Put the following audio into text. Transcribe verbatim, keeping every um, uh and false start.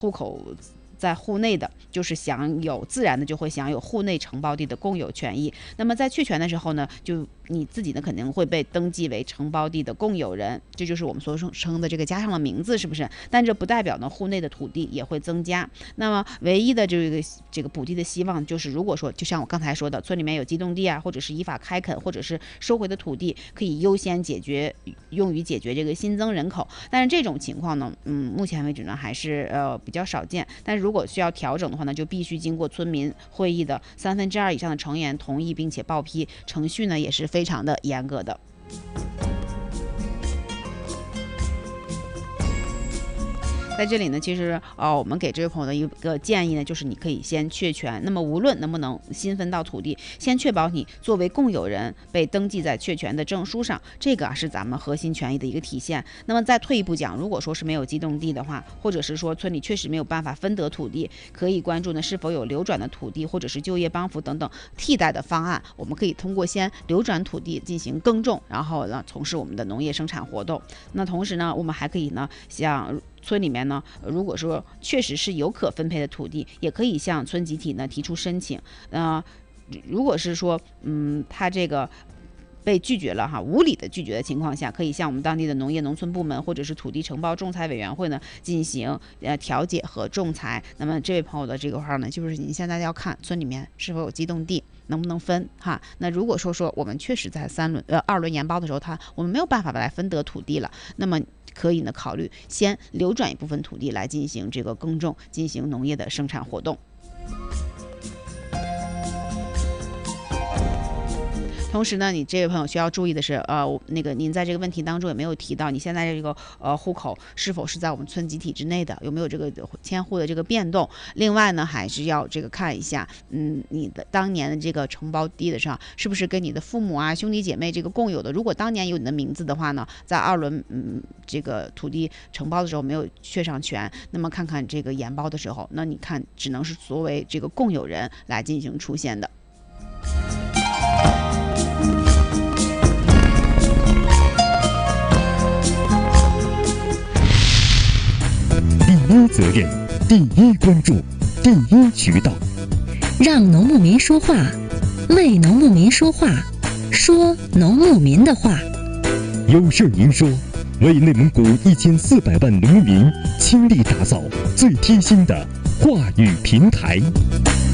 户口在户内的，就是享有自然的就会享有户内承包地的共有权益。那么在确权的时候呢，就你自己呢肯定会被登记为承包地的共有人，这就是我们所称的这个加上了名字，是不是？但这不代表呢户内的土地也会增加。那么唯一的这个这个补地的希望就是，如果说就像我刚才说的，村里面有机动地啊，或者是依法开垦，或者是收回的土地，可以优先解决用于解决这个新增人口。但是这种情况呢，嗯，目前为止呢还是呃比较少见。但是如果需要调整的话呢，就必须经过村民会议的三分之二以上的成员同意，并且报批，程序呢也是非常的严格的。在这里呢，其实呃，我们给这位朋友的一个建议呢，就是你可以先确权。那么无论能不能新分到土地，先确保你作为共有人被登记在确权的证书上，这个啊是咱们核心权益的一个体现。那么再退一步讲，如果说是没有机动地的话，或者是说村里确实没有办法分得土地，可以关注呢是否有流转的土地，或者是就业帮扶等等替代的方案。我们可以通过先流转土地进行耕种，然后呢从事我们的农业生产活动。那同时呢，我们还可以呢像村里面呢，如果说确实是有可分配的土地，也可以向村集体呢提出申请。呃，如果是说，嗯，他这个被拒绝了哈，无理的拒绝的情况下，可以向我们当地的农业农村部门或者是土地承包仲裁委员会呢进行呃调解和仲裁。那么这位朋友的这个话呢，就是你现在要看村里面是否有机动地，能不能分哈？那如果说说我们确实在三轮呃二轮研包的时候，他我们没有办法来分得土地了，那么可以呢考虑先流转一部分土地来进行这个耕种，进行农业的生产活动。同时呢，你这位朋友需要注意的是，呃，那个您在这个问题当中也没有提到你现在这个呃户口是否是在我们村集体之内的，有没有这个迁户的这个变动？另外呢，还是要这个看一下，嗯，你的当年的这个承包地的上是不是跟你的父母啊、兄弟姐妹这个共有的？如果当年有你的名字的话呢，在二轮嗯这个土地承包的时候没有确上权，那么看看这个研包的时候，那你看只能是作为这个共有人来进行出现的。 第一责任，第一关注，第一渠道， 让农牧民说话，为农牧民说话，说农牧民的话。 有事您说，为内蒙古一千四百万农民倾力打造最贴心的话语平台。